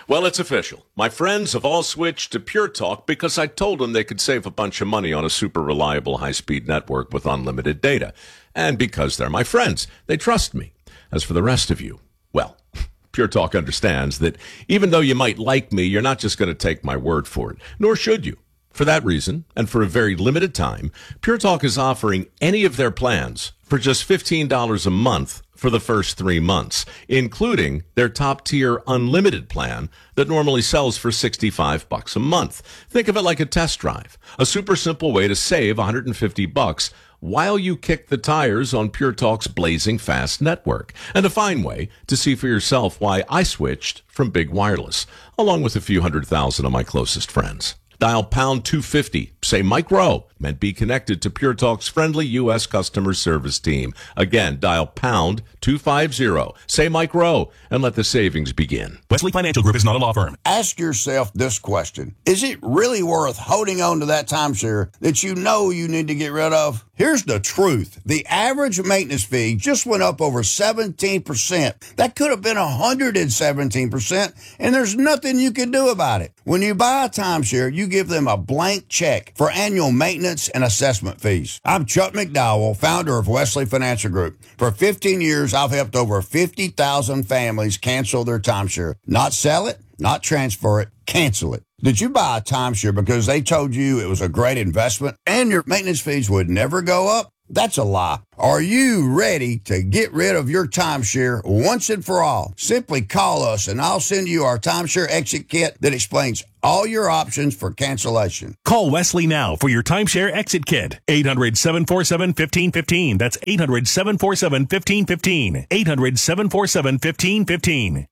Well, it's official. My friends have all switched to Pure Talk because I told them they could save a bunch of money on a super reliable high-speed network with unlimited data. And because they're my friends, they trust me. As for the rest of you, well, Pure Talk understands that even though you might like me, you're not just going to take my word for it, nor should you. For that reason, and for a very limited time, Pure Talk is offering any of their plans for just $15 a month for the first 3 months, including their top-tier unlimited plan that normally sells for $65 a month. Think of it like a test drive, a super simple way to save $150 while you kick the tires on Pure Talk's blazing fast network, and a fine way to see for yourself why I switched from Big Wireless, along with a few 100,000 of my closest friends. Dial pound 250, say Mike Rowe, and be connected to Pure Talk's friendly U.S. customer service team. Again, dial pound 250, say Mike Rowe, and let the savings begin. Wesley Financial Group is not a law firm. Ask yourself this question. Is it really worth holding on to that timeshare that you know you need to get rid of? Here's the truth. The average maintenance fee just went up over 17%. That could have been 117%, and there's nothing you can do about it. When you buy a timeshare, you give them a blank check for annual maintenance and assessment fees. I'm Chuck McDowell, founder of Wesley Financial Group. For 15 years, I've helped over 50,000 families cancel their timeshare. Not sell it, not transfer it, cancel it. Did you buy a timeshare because they told you it was a great investment and your maintenance fees would never go up? That's a lie. Are you ready to get rid of your timeshare once and for all? Simply call us and I'll send you our timeshare exit kit that explains all your options for cancellation. Call Wesley now for your timeshare exit kit. 800-747-1515. That's 800-747-1515. 800-747-1515.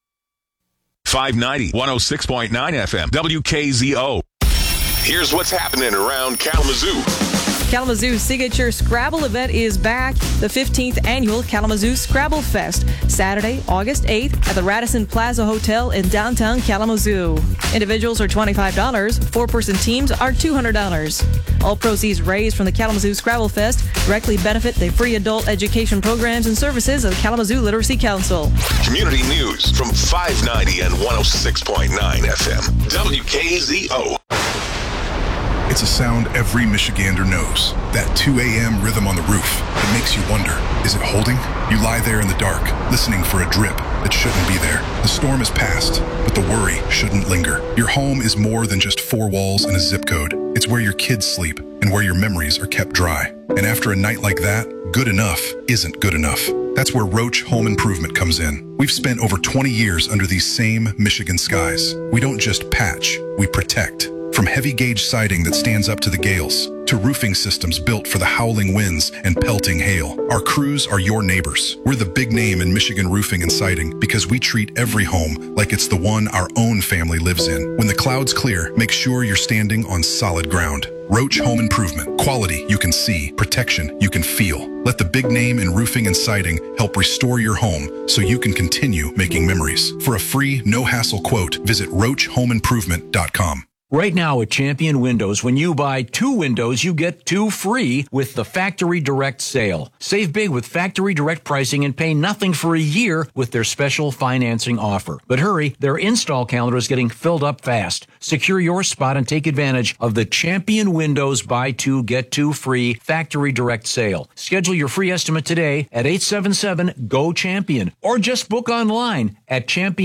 590, 106.9 FM, WKZO. Here's what's happening around Kalamazoo. Kalamazoo's signature Scrabble event is back. The 15th annual Kalamazoo Scrabble Fest, Saturday, August 8th at the Radisson Plaza Hotel in downtown Kalamazoo. Individuals are $25. Four-person teams are $200. All proceeds raised from the Kalamazoo Scrabble Fest directly benefit the free adult education programs and services of Kalamazoo Literacy Council. Community news from 590 and 106.9 FM, WKZO. It's a sound every Michigander knows. That 2 a.m. rhythm on the roof. It makes you wonder, is it holding? You lie there in the dark, listening for a drip that shouldn't be there. The storm is past, but the worry shouldn't linger. Your home is more than just four walls and a zip code. It's where your kids sleep and where your memories are kept dry. And after a night like that, good enough isn't good enough. That's where Roach Home Improvement comes in. We've spent over 20 years under these same Michigan skies. We don't just patch, we protect. From heavy gauge siding that stands up to the gales, to roofing systems built for the howling winds and pelting hail. Our crews are your neighbors. We're the big name in Michigan roofing and siding because we treat every home like it's the one our own family lives in. When the clouds clear, make sure you're standing on solid ground. Roach Home Improvement. Quality you can see, protection you can feel. Let the big name in roofing and siding help restore your home so you can continue making memories. For a free, no-hassle quote, visit roachhomeimprovement.com. Right now at Champion Windows, when you buy 2 windows, you get 2 free with the Factory Direct sale. Save big with Factory Direct pricing and pay nothing for a year with their special financing offer. But hurry, their install calendar is getting filled up fast. Secure your spot and take advantage of the Champion Windows buy 2, get 2 free Factory Direct sale. Schedule your free estimate today at 877-GO-CHAMPION or just book online at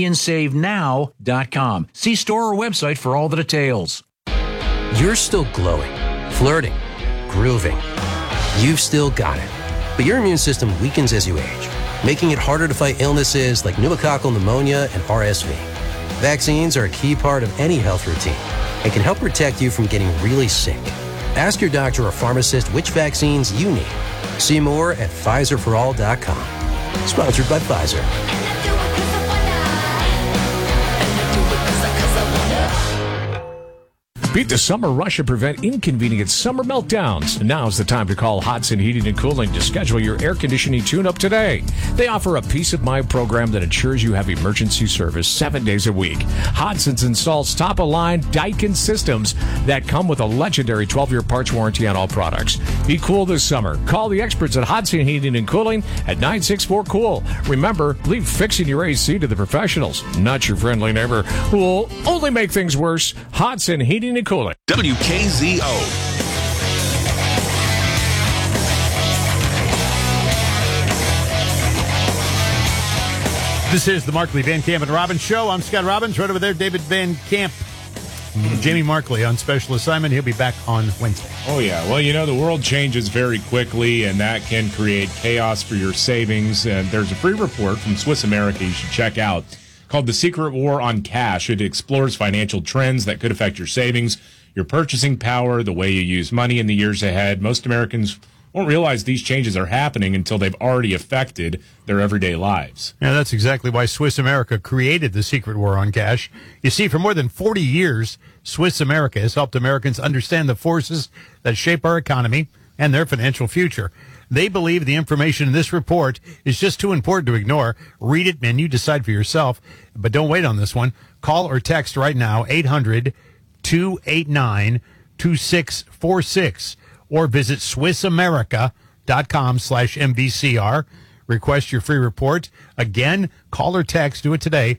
championsavenow.com. See store or website for all the details. You're still glowing, flirting, grooving. You've still got it. But your immune system weakens as you age, making it harder to fight illnesses like pneumococcal pneumonia and RSV. Vaccines are a key part of any health routine and can help protect you from getting really sick. Ask your doctor or pharmacist which vaccines you need. See more at PfizerForAll.com. Sponsored by Pfizer. Beat the summer rush and prevent inconvenient summer meltdowns. Now's the time to call Hodson Heating and Cooling to schedule your air conditioning tune-up today. They offer a peace of mind program that ensures you have emergency service 7 days a week. Hodson's installs top-of-line Daikin systems that come with a legendary 12-year parts warranty on all products. Be cool this summer. Call the experts at Hodson Heating and Cooling at 964-COOL. Remember, leave fixing your AC to the professionals, not your friendly neighbor who will only make things worse. Hodson Heating and Cooling. WKZO. This is the Markley, Van Camp, and Robbins Show. I'm Scott Robbins. Right over there, David Van Camp. Jamie Markley on special assignment. He'll be back on Wednesday. Oh, yeah. Well, the world changes very quickly, and that can create chaos for your savings. And there's a free report from Swiss America you should check out called The Secret War on Cash. It explores financial trends that could affect your savings, your purchasing power, the way you use money in the years ahead. Most Americans won't realize these changes are happening until they've already affected their everyday lives. Yeah, that's exactly why Swiss America created the Secret War on Cash. You see, for more than 40 years, Swiss America has helped Americans understand the forces that shape our economy and their financial future. They believe the information in this report is just too important to ignore. Read it and you decide for yourself. But don't wait on this one. Call or text right now, 800-289-2646. Or visit SwissAmerica.com/MVCR. Request your free report. Again, call or text. Do it today.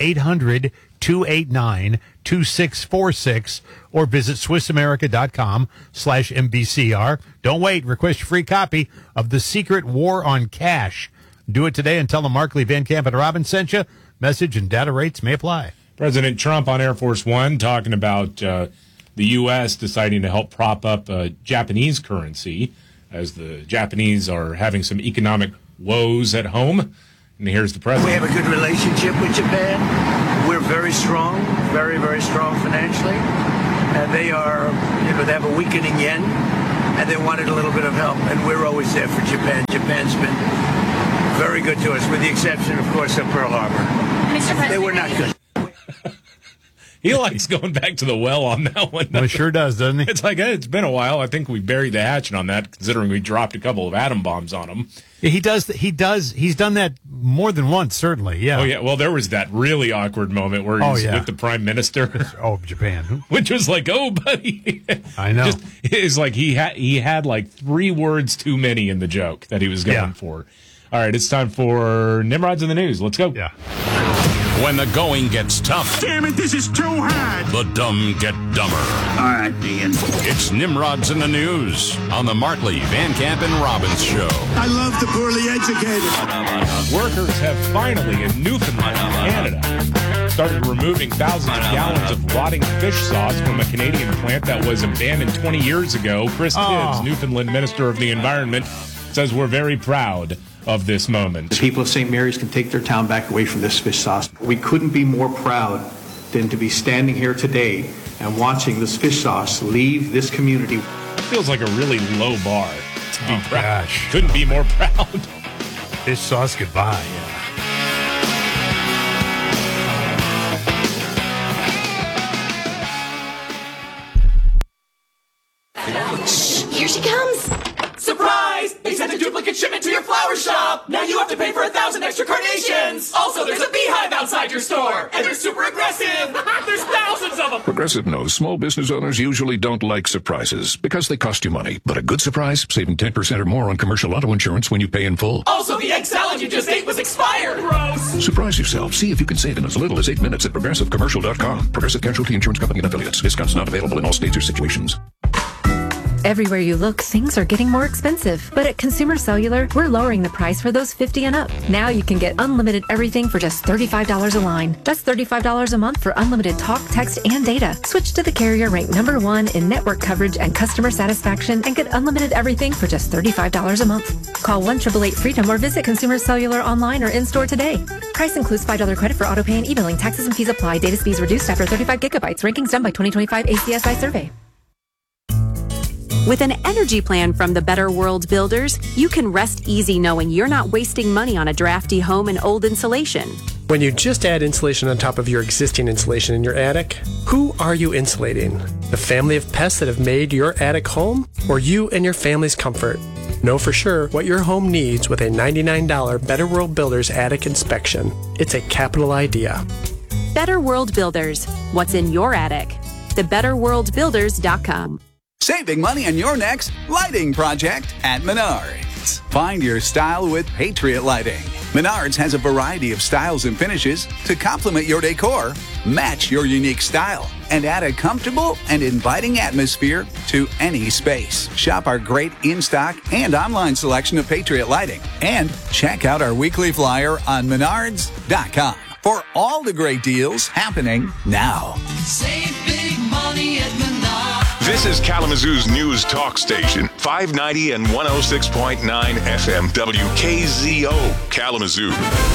800-289-2646. Or visit SwissAmerica.com/MVCR. Don't wait. Request your free copy of The Secret War on Cash. Do it today and tell them Markley, Van Camp, and Robbins sent you. Message and data rates may apply. President Trump on Air Force One talking about the U.S. deciding to help prop up Japanese currency as the Japanese are having some economic woes at home. And here's the president. We have a good relationship with Japan. We're very strong, very, very strong financially. And they are, they have a weakening yen, and they wanted a little bit of help. And we're always there for Japan. Japan's been very good to us, with the exception, of course, of Pearl Harbor. Mr. President, they were not good. He likes going back to the well on that one. Well, sure does, doesn't he? It's like, it's been a while. I think we buried the hatchet on that, considering we dropped a couple of atom bombs on him. Yeah, he does. He's done that more than once, certainly. Yeah. Oh, yeah. Well, there was that really awkward moment where he was with the prime minister. Japan. Which was like, oh, buddy. I know. It's like he had like 3 words too many in the joke that he was going for. All right, it's time for Nimrod's in the News. Let's go. Yeah. When the going gets tough. Damn it, this is too hard. The dumb get dumber. All right, Ian. It's Nimrod's in the News on the Markley, Van Camp, and Robbins Show. I love the poorly educated. Workers have finally, in Newfoundland, Canada, started removing thousands of gallons of rotting fish sauce from a Canadian plant that was abandoned 20 years ago. Chris Tibbs, Newfoundland Minister of the Environment, says we're very proud of this moment. The people of St. Mary's can take their town back away from this fish sauce. We couldn't be more proud than to be standing here today and watching this fish sauce leave this community. Feels like a really low bar to be proud. Gosh. Couldn't be more proud. Fish sauce goodbye. Here she comes. Surprise! They sent a duplicate shipment to your flower shop! Now you have to pay for 1,000 extra carnations! Also, there's a beehive outside your store! And they're super aggressive! There's thousands of them! Progressive knows small business owners usually don't like surprises because they cost you money. But a good surprise, saving 10% or more on commercial auto insurance when you pay in full. Also, the egg salad you just ate was expired! Gross! Surprise yourself. See if you can save in as little as 8 minutes at ProgressiveCommercial.com. Progressive Casualty Insurance Company and Affiliates. Discounts not available in all states or situations. Everywhere you look, things are getting more expensive. But at Consumer Cellular, we're lowering the price for those 50 and up. Now you can get unlimited everything for just $35 a line. That's $35 a month for unlimited talk, text, and data. Switch to the carrier ranked #1 in network coverage and customer satisfaction and get unlimited everything for just $35 a month. Call 1-888-FREEDOM or visit Consumer Cellular online or in-store today. Price includes $5 credit for auto pay and e-billing. Taxes and fees apply. Data speeds reduced after 35 gigabytes. Rankings done by 2025 ACSI survey. With an energy plan from the Better World Builders, you can rest easy knowing you're not wasting money on a drafty home and old insulation. When you just add insulation on top of your existing insulation in your attic, who are you insulating? The family of pests that have made your attic home, or you and your family's comfort? Know for sure what your home needs with a $99 Better World Builders attic inspection. It's a capital idea. Better World Builders. What's in your attic? TheBetterWorldBuilders.com. Saving money on your next lighting project at Menards. Find your style with Patriot Lighting. Menards has a variety of styles and finishes to complement your decor, match your unique style, and add a comfortable and inviting atmosphere to any space. Shop our great in-stock and online selection of Patriot Lighting. And check out our weekly flyer on Menards.com for all the great deals happening now. Save big money at Menards. This is Kalamazoo's news talk station, 590 and 106.9 FM, WKZO, Kalamazoo.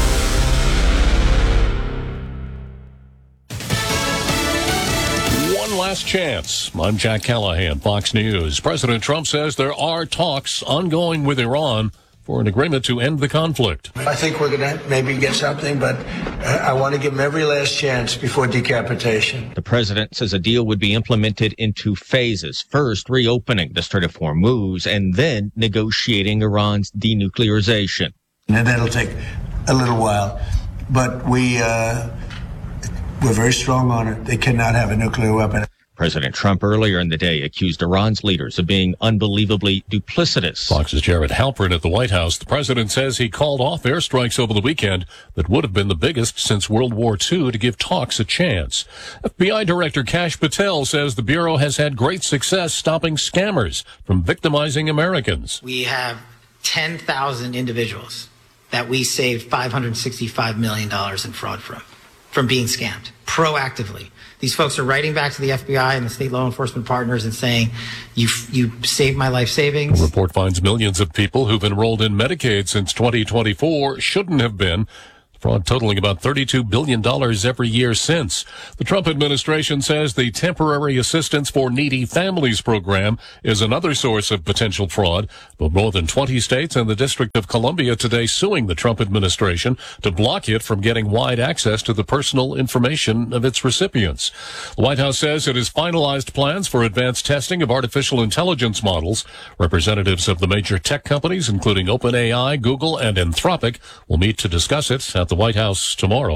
One last chance. I'm Jack Callahan, Fox News. President Trump says there are talks ongoing with Iran for an agreement to end the conflict. I think we're going to maybe get something, but I want to give them every last chance before decapitation. The president says a deal would be implemented in two phases. First, reopening the Strait of Hormuz, and then negotiating Iran's denuclearization. And that'll take a little while, but we're very strong on it. They cannot have a nuclear weapon. President Trump earlier in the day accused Iran's leaders of being unbelievably duplicitous. Fox's Jared Halpern at the White House. The president says he called off airstrikes over the weekend that would have been the biggest since World War II to give talks a chance. FBI Director Kash Patel says the Bureau has had great success stopping scammers from victimizing Americans. We have 10,000 individuals that we saved $565 million in fraud from being scammed proactively. These folks are writing back to the FBI and the state law enforcement partners and saying, you saved my life savings. The report finds millions of people who've enrolled in Medicaid since 2024 shouldn't have been. Fraud totaling about $32 billion every year since. The Trump administration says the Temporary Assistance for Needy Families program is another source of potential fraud, but more than 20 states and the District of Columbia today suing the Trump administration to block it from getting wide access to the personal information of its recipients. The White House says it has finalized plans for advanced testing of artificial intelligence models. Representatives of the major tech companies, including OpenAI, Google, and Anthropic, will meet to discuss it at the White House tomorrow.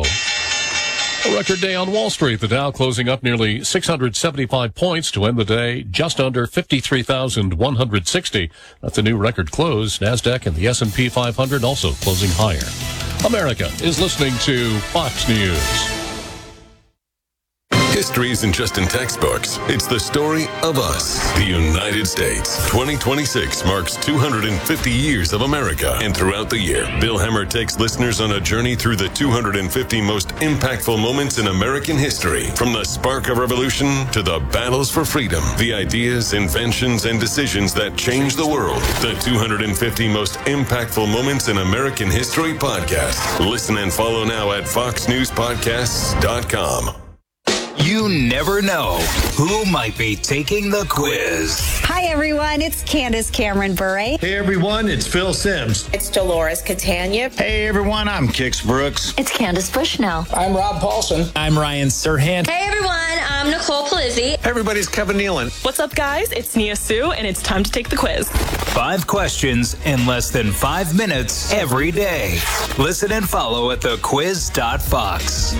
A record day on Wall Street. The Dow closing up nearly 675 points to end the day just under 53,160. That's a new record close. NASDAQ and the S&P 500 also closing higher. America is listening to Fox News. History isn't just in textbooks. It's the story of us, the United States. 2026 marks 250 years of America. And throughout the year, Bill Hemmer takes listeners on a journey through the 250 most impactful moments in American history. From the spark of revolution to the battles for freedom, the ideas, inventions, and decisions that changed the world. The 250 most impactful moments in American history podcast. Listen and follow now at foxnewspodcasts.com. You never know who might be taking the quiz. Hi, everyone. It's Candace Cameron Bure. Hey, everyone. It's Phil Sims. It's Dolores Catania. Hey, everyone. I'm Kix Brooks. It's Candace Bushnell. I'm Rob Paulson. I'm Ryan Serhant. Hey, everyone. I'm Nicole Palizzi. Everybody's Kevin Nealon. What's up, guys? It's Nia Sue, and it's time to take the quiz. 5 questions in less than 5 minutes every day. Listen and follow at thequiz.fox.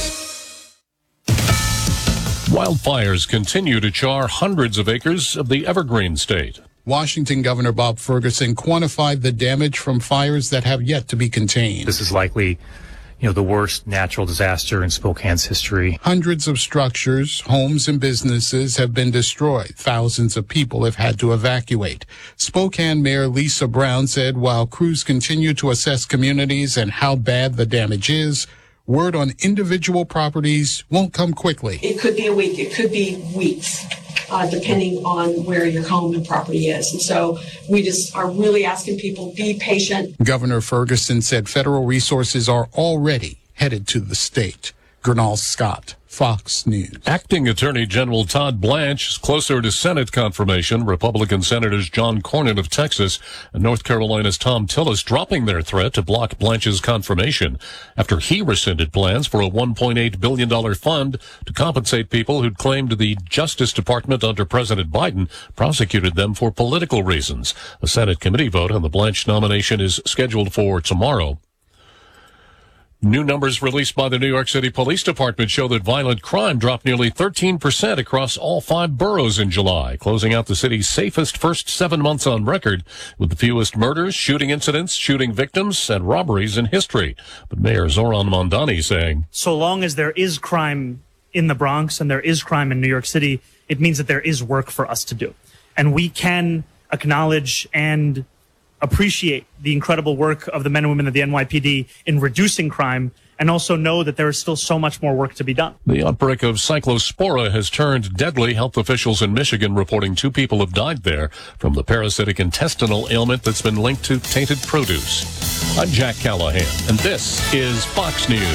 Wildfires continue to char hundreds of acres of the Evergreen State. Washington Governor Bob Ferguson quantified the damage from fires that have yet to be contained. This is likely, the worst natural disaster in Spokane's history. Hundreds of structures, homes, and businesses have been destroyed. Thousands of people have had to evacuate. Spokane Mayor Lisa Brown said while crews continue to assess communities and how bad the damage is, word on individual properties won't come quickly. It could be a week, it could be weeks, depending on where your home and property is. And so we just are really asking people, be patient. Governor Ferguson said federal resources are already headed to the state. Gernal Scott, Fox News. Acting Attorney General Todd Blanche is closer to Senate confirmation. Republican Senators John Cornyn of Texas and North Carolina's Tom Tillis dropping their threat to block Blanche's confirmation after he rescinded plans for a $1.8 billion fund to compensate people who'd claimed the Justice Department under President Biden prosecuted them for political reasons. A Senate committee vote on the Blanche nomination is scheduled for tomorrow. New numbers released by the New York City Police Department show that violent crime dropped nearly 13% across all 5 boroughs in July, closing out the city's safest first 7 months on record, with the fewest murders, shooting incidents, shooting victims, and robberies in history. But Mayor Zoran Mondani saying, so long as there is crime in the Bronx and there is crime in New York City, it means that there is work for us to do. And we can acknowledge and appreciate the incredible work of the men and women of the NYPD in reducing crime, and also know that there is still so much more work to be done. The outbreak of cyclospora has turned deadly. Health officials in Michigan reporting 2 people have died there from the parasitic intestinal ailment that's been linked to tainted produce. I'm Jack Callahan, and this is Fox News.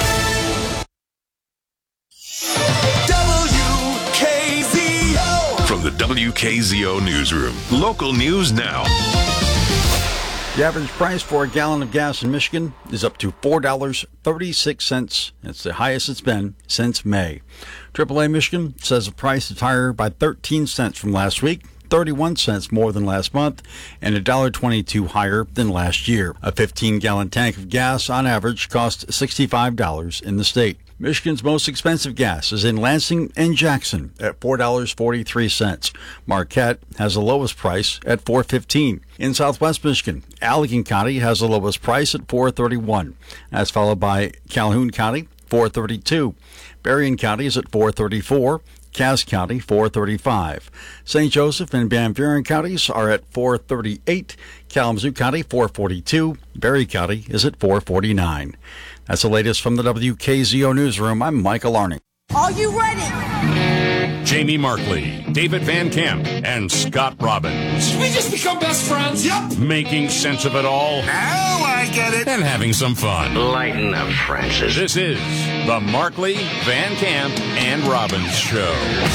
WKZO! From the WKZO Newsroom, local news now. The average price for a gallon of gas in Michigan is up to $4.36. It's the highest it's been since May. AAA Michigan says the price is higher by 13 cents from last week, 31 cents more than last month, and $1.22 higher than last year. A 15-gallon tank of gas on average costs $65 in the state. Michigan's most expensive gas is in Lansing and Jackson at $4.43. Marquette has the lowest price at $4.15. In Southwest Michigan, Allegan County has the lowest price at $4.31. That's followed by Calhoun County, $4.32. Berrien County is at $4.34. Cass County, $4.35. St. Joseph and Van Buren counties are at $4.38. Kalamazoo County, $4.42. Berry County is at $4.49. That's the latest from the WKZO Newsroom. I'm Michael Arning. Are you ready? Jamie Markley, David Van Camp, and Scott Robbins. Did we just become best friends? Yep. Making sense of it all. Now I get it. And having some fun. Lighten up, Francis. This is the Markley, Van Camp, and Robbins Show.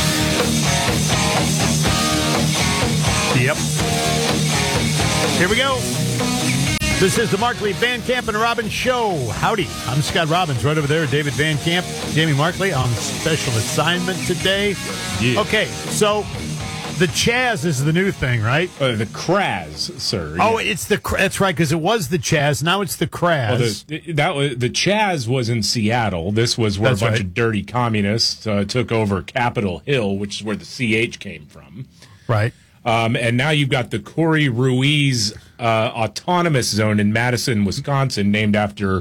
Yep. Here we go. This is the Markley, Van Camp, and Robbins Show. Howdy. I'm Scott Robbins. Right over there, David Van Camp, Jamie Markley on special assignment today. Yeah. Okay, so the Chaz is the new thing, right? The Kraz, sir. Oh, yeah. it's that's right, because it was the Chaz. Now it's the Kraz. Well, the Chaz was in Seattle. This was where a bunch of dirty communists took over Capitol Hill, which is where the CH came from. Right. And now you've got the Corey Ruiz Autonomous Zone in Madison, Wisconsin, named after,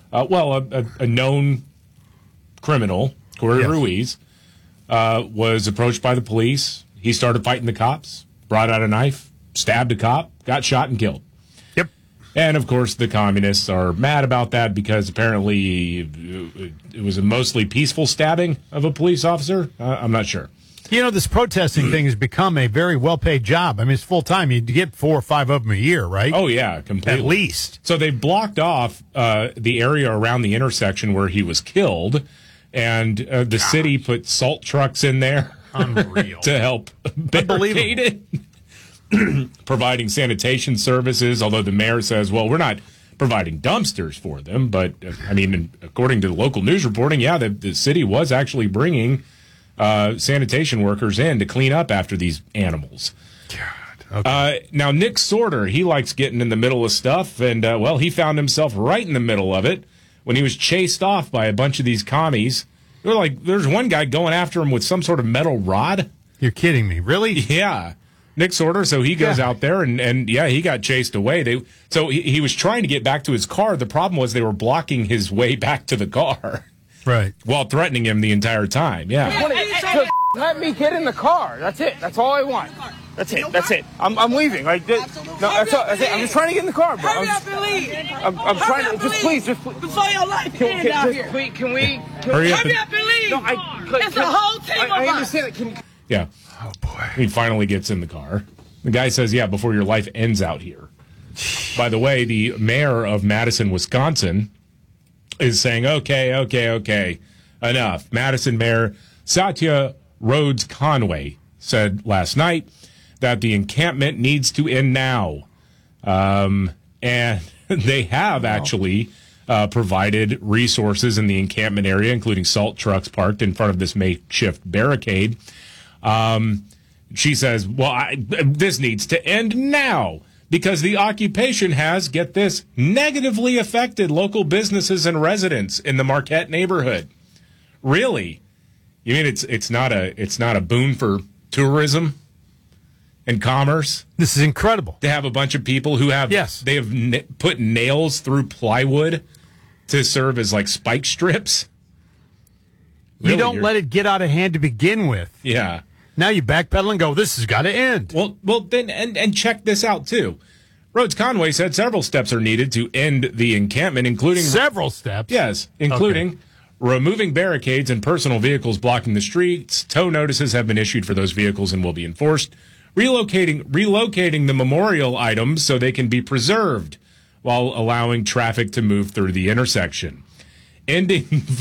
a known criminal. Corey Ruiz was approached by the police. He started fighting the cops, brought out a knife, stabbed a cop, got shot and killed. Yep. And, of course, the communists are mad about that because apparently it was a mostly peaceful stabbing of a police officer. I'm not sure. You know, this protesting thing has become a very well-paid job. I mean, it's full-time. You get 4 or 5 of them a year, right? Oh, yeah, completely. At least. So they blocked off the area around the intersection where he was killed, and the city put salt trucks in there. Unreal. To help barricade it. Providing sanitation services, although the mayor says, well, we're not providing dumpsters for them. But, I mean, according to the local news reporting, the city was actually bringing sanitation workers in to clean up after these animals. God. Okay. Now, Nick Sorter, he likes getting in the middle of stuff, and, he found himself right in the middle of it when he was chased off by a bunch of these commies. There's one guy going after him with some sort of metal rod. You're kidding me. Really? Yeah. Nick Sorter, so he goes out there, and he got chased away. So he was trying to get back to his car. The problem was they were blocking his way back to the car. Right. While threatening him the entire time, Just let me get in the car. That's it. That's all I want. That's it. That's it. I'm leaving. That's all. That's it. I'm just trying to get in the car, bro. Hurry up and leave. I'm trying to. Just please. Before your life ends out here. Can we? Hurry up and leave. No, it's a whole team of us. I understand. Yeah. Oh, boy. He finally gets in the car. The guy says, before your life ends out here. By the way, the mayor of Madison, Wisconsin, is saying, okay. enough. Madison Mayor Satya Rhodes Conway said last night that the encampment needs to end now. And they have actually provided resources in the encampment area, including salt trucks parked in front of this makeshift barricade. She says, this needs to end now because the occupation has, get this, negatively affected local businesses and residents in the Marquette neighborhood. Really? You mean it's not a boon for tourism and commerce? This is incredible. To have a bunch of people who have they have put nails through plywood to serve as like spike strips. You don't let it get out of hand to begin with. Yeah. Now you backpedal and go, this has got to end. Well, then, and check this out, too. Rhodes Conway said several steps are needed to end the encampment, including... Several steps? Yes, including removing barricades and personal vehicles blocking the streets. Tow notices have been issued for those vehicles and will be enforced. Relocating the memorial items so they can be preserved while allowing traffic to move through the intersection. Ending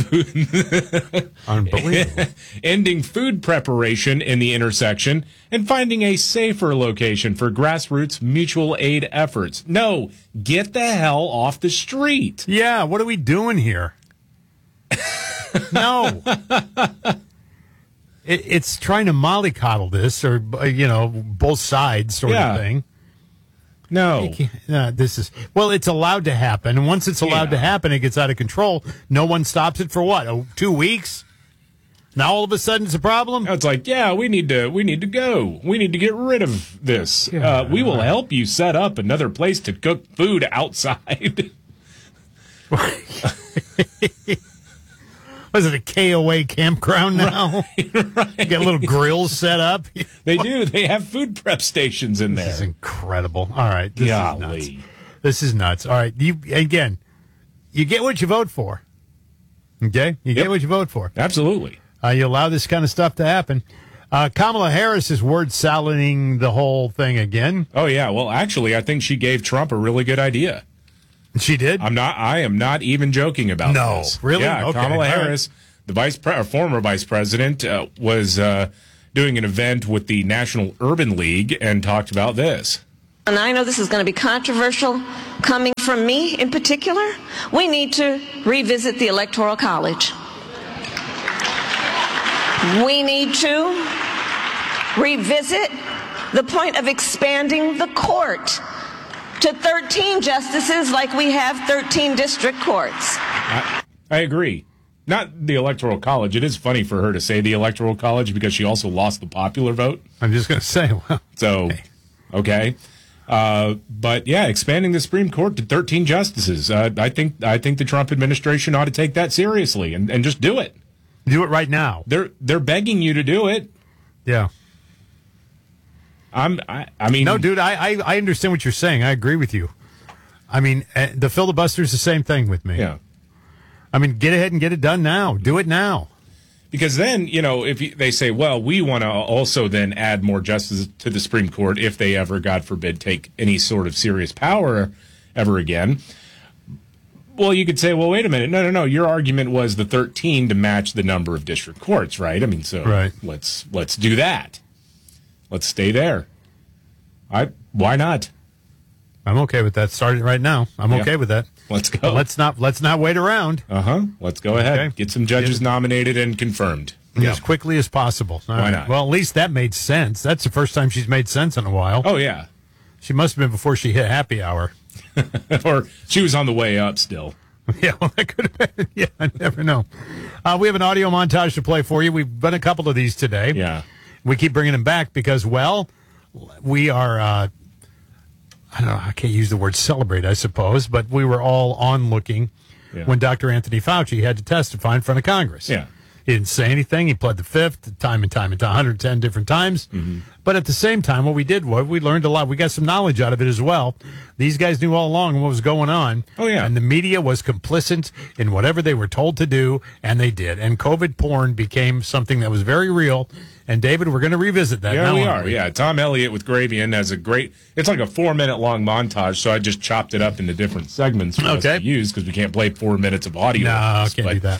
food preparation in the intersection and finding a safer location for grassroots mutual aid efforts. No, get the hell off the street. Yeah, what are we doing here? No. It's trying to mollycoddle this or, both sides sort of thing. No. It's allowed to happen. And once it's allowed to happen, it gets out of control. No one stops it for what? 2 weeks? Now all of a sudden it's a problem? It's like, we need to go. We need to get rid of this. We will help you set up another place to cook food outside. Was it a KOA campground now? Right. Get little grills set up. They do. They have food prep stations in there. This is incredible. All right. This is nuts. All right. You get what you vote for. Okay? You get what you vote for. Absolutely. You allow this kind of stuff to happen. Kamala Harris is word salading the whole thing again. Oh, yeah. Well, actually, I think she gave Trump a really good idea. She did? I am not even joking about this. No, really? Yeah, okay. Kamala Harris, the former vice president, was doing an event with the National Urban League and talked about this. And I know this is going to be controversial coming from me in particular. We need to revisit the Electoral College. We need to revisit the point of expanding the court to 13 justices like we have 13 district courts. I agree. Not the Electoral College. It is funny for her to say the Electoral College because she also lost the popular vote. I'm just going to say, well. So, okay. But yeah, expanding the Supreme Court to 13 justices. I think the Trump administration ought to take that seriously and just do it. Do it right now. They're begging you to do it. Yeah. I mean, no, dude, I understand what you're saying. I agree with you. I mean, the filibuster is the same thing with me. Yeah. I mean, get ahead and get it done now. Do it now. Because then, if they say, well, we want to also then add more justices to the Supreme Court if they ever, God forbid, take any sort of serious power ever again. Well, you could say, well, wait a minute. No. Your argument was the 13 to match the number of district courts, right? I mean, so let's do that. Let's stay there. Why not? I'm okay with that. Start it right now. I'm okay with that. Let's go. Let's not wait around. Let's go ahead. Get some judges nominated and confirmed. As quickly as possible. Why not? Well, at least that made sense. That's the first time she's made sense in a while. Oh, yeah. She must have been before she hit happy hour. Or she was on the way up still. Yeah, well, that could have been. Yeah, I never know. We have an audio montage to play for you. We've done a couple of these today. Yeah. We keep bringing them back because, we are, I don't know, I can't use the word celebrate, I suppose, but we were all onlooking when Dr. Anthony Fauci had to testify in front of Congress. Yeah. He didn't say anything. He pled the fifth time and time 110 different times. Mm-hmm. But at the same time, what we did was we learned a lot. We got some knowledge out of it as well. These guys knew all along what was going on. Oh, yeah. And the media was complicit in whatever they were told to do, and they did. And COVID porn became something that was very real. And, David, we're going to revisit that now. Yeah, we are. Yeah, Tom Elliott with Gravian has it's like a 4-minute long montage, so I just chopped it up into different segments for us to use because we can't play 4 minutes of audio. No, can't do that.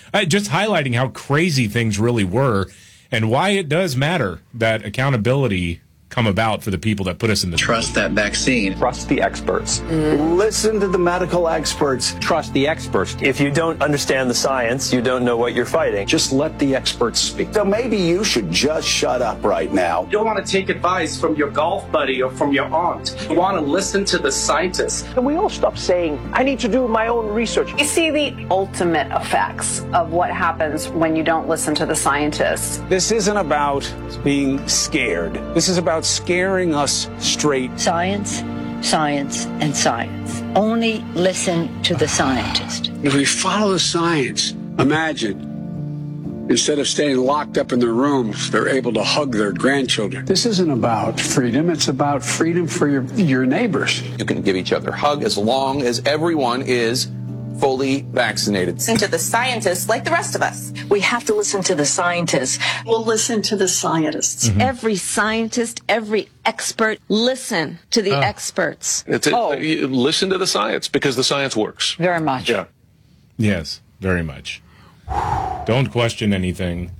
just highlighting how crazy things really were and why it does matter that accountability come about for the people that put us in the Trust that vaccine. Trust the experts. Listen to the medical experts. Trust the experts. If you don't understand the science, you don't know what you're fighting. Just let the experts speak. So maybe you should just shut up right now. You don't want to take advice from your golf buddy or from your aunt. You want to listen to the scientists. Can we all stop saying, I need to do my own research? You see the ultimate effects of what happens when you don't listen to the scientists. This isn't about being scared. This is about scaring us straight. Science, science, and science. Only listen to the scientist. If we follow the science, imagine, instead of staying locked up in their rooms, they're able to hug their grandchildren. This isn't about freedom. It's about freedom for your neighbors. You can give each other a hug as long as everyone is fully vaccinated. Listen to the scientists like the rest of us. We have to listen to the scientists. We'll listen to the scientists. Every scientist, every expert, listen to the experts. Listen to the science because the science works. Very much. Yeah. Yes, very much. Don't question anything.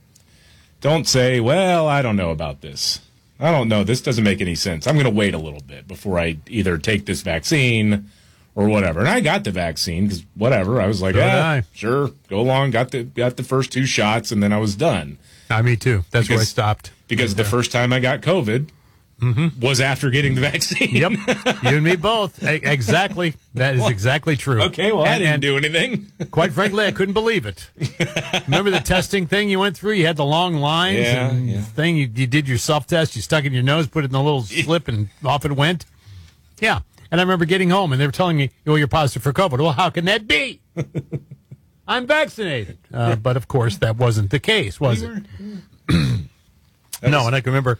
Don't say, well, I don't know about this. I don't know. This doesn't make any sense. I'm going to wait a little bit before I either take this vaccine or whatever. And I got the vaccine because whatever. I was like, sure, go along. Got the first 2 shots, and then I was done. Me too. That's where I stopped. Because the first time I got COVID was after getting the vaccine. Yep. You and me both. Exactly. That is exactly true. Okay, well, I didn't do anything. Quite frankly, I couldn't believe it. Remember the testing thing you went through? You had the long lines thing. You did your self-test. You stuck it in your nose, put it in a little slip, and off it went. Yeah. And I remember getting home, and they were telling me, well, you're positive for COVID. Well, how can that be? I'm vaccinated. But, of course, that wasn't the case, was it? No, and I can remember,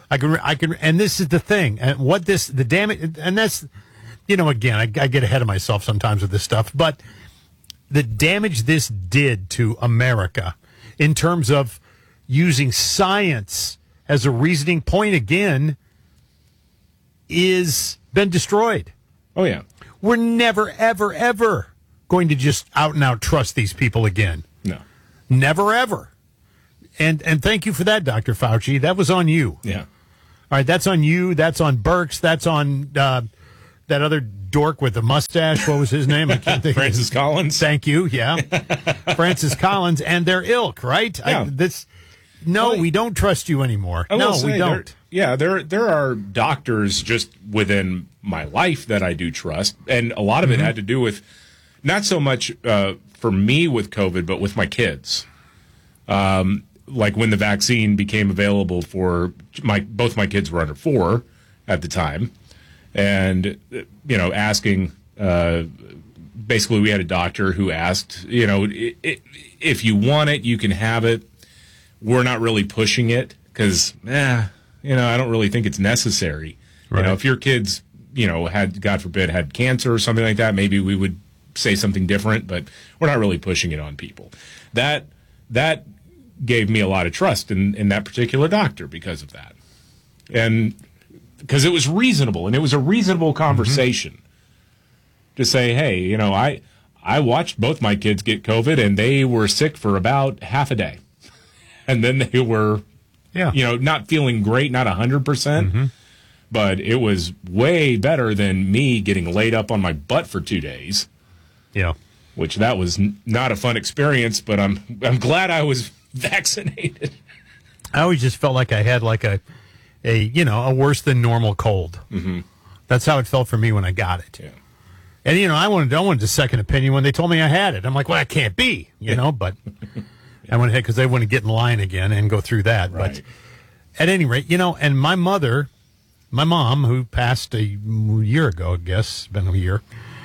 and this is the thing, and the damage, and that's, again, I get ahead of myself sometimes with this stuff, but the damage this did to America in terms of using science as a reasoning point again is been destroyed. Oh, yeah. We're never, ever, ever going to just out and out trust these people again. No. Never, ever. And thank you for that, Dr. Fauci. That was on you. Yeah. All right, that's on you. That's on Birx. That's on that other dork with the mustache. What was his name? I can't think. Francis Collins. Thank you. Yeah. Francis Collins and their ilk, right? Yeah. We don't trust you anymore. No, we don't. There are doctors just within my life that I do trust, and a lot of it had to do with not so much for me with COVID, but with my kids. Like when the vaccine became available for both my kids were under 4 at the time, and asking. Basically, we had a doctor who asked, if you want it, you can have it. We're not really pushing it because, I don't really think it's necessary. Right. If your kids, had, God forbid, had cancer or something like that, maybe we would say something different, but we're not really pushing it on people. That gave me a lot of trust in that particular doctor because of that. And because it was reasonable, and it was a reasonable conversation to say, hey, I watched both my kids get COVID, and they were sick for about half a day. And then they were, not feeling great, not 100%, but it was way better than me getting laid up on my butt for 2 days. Yeah. Which that was not a fun experience, but I'm glad I was vaccinated. I always just felt like I had like a worse than normal cold. Mm-hmm. That's how it felt for me when I got it. Yeah. And, I wanted a second opinion when they told me I had it. I'm like, well, that can't be, but I went ahead because they wouldn't get in line again and go through that. Right. But at any rate, and my mom, who passed a year ago, I guess, it's been a year,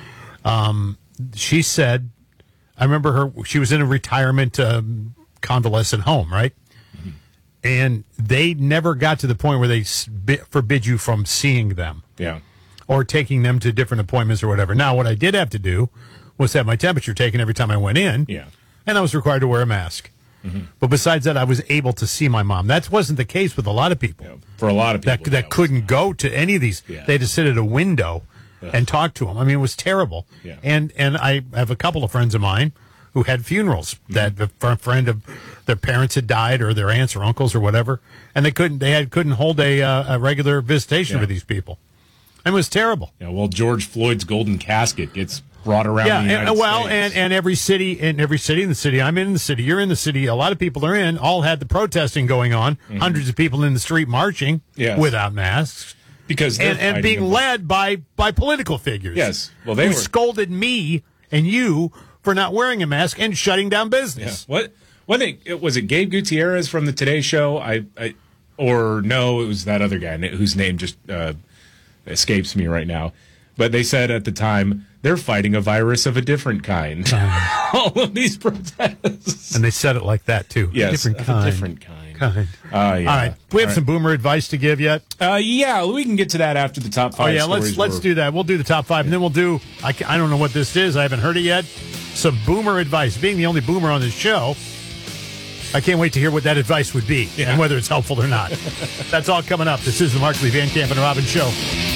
she said, I remember she was in a retirement convalescent home, right? Mm-hmm. And they never got to the point where they forbid you from seeing them. Yeah. Or taking them to different appointments or whatever. Now, what I did have to do was have my temperature taken every time I went in. Yeah. And I was required to wear a mask. Mm-hmm. But besides that, I was able to see my mom. That wasn't the case with a lot of people. Yeah, for a lot of people. That couldn't go to any of these. Yeah. They had to sit at a window and talk to them. I mean, it was terrible. Yeah. And I have a couple of friends of mine who had funerals that the friend of their parents had died, or their aunts or uncles or whatever, and they couldn't hold a regular visitation for these people. It was terrible. Yeah, well, George Floyd's golden casket gets brought around the United States. And every city in the city I'm in the city, you're in the city, a lot of people are in, all had the protesting going on, hundreds of people in the street marching without masks. Because and being led by political figures. Yes. Well, they scolded me and you for not wearing a mask and shutting down business. Yeah. Was it Gabe Gutierrez from the Today Show? Or no, it was that other guy whose name just escapes me right now. But they said at the time, they're fighting a virus of a different kind. All of these protests. And they said it like that, too. Yes, a different kind. All right. Do we have some boomer advice to give yet? Yeah, we can get to that after the top 5 stories. Let's do that. We'll do the top 5, and then we'll do, I don't know what this is. I haven't heard it yet. Some boomer advice. Being the only boomer on this show, I can't wait to hear what that advice would be and whether it's helpful or not. That's all coming up. This is the Markley, Van Camp, and Robbins Show.